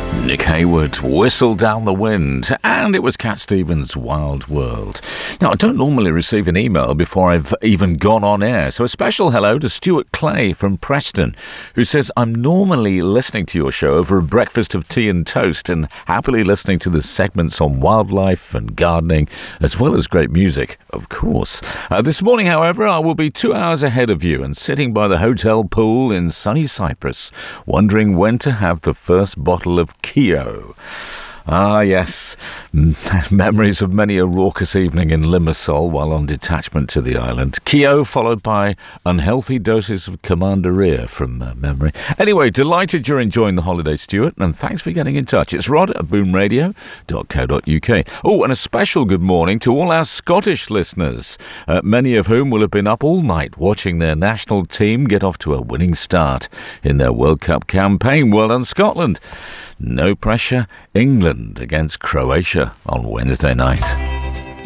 Nick Hayward, Whistle Down the Wind, and it was Cat Stevens' Wild World. Now, I don't normally receive an email before I've even gone on air, so a special hello to Stuart Clay from Preston, who says, I'm normally listening to your show over a breakfast of tea and toast and happily listening to the segments on wildlife and gardening, as well as great music, of course. This morning, however, I will be 2 hours ahead of you and sitting by the hotel pool in sunny Cyprus, wondering when to have the first bottle of Kio. Ah, yes. Memories of many a raucous evening in Limassol while on detachment to the island. Kio followed by unhealthy doses of Commanderia from memory. Anyway, delighted you're enjoying the holiday, Stuart, and thanks for getting in touch. It's Rod at boomradio.co.uk. Oh, and a special good morning to all our Scottish listeners, many of whom will have been up all night watching their national team get off to a winning start in their World Cup campaign. Well done, Scotland. No pressure, England against Croatia on Wednesday night.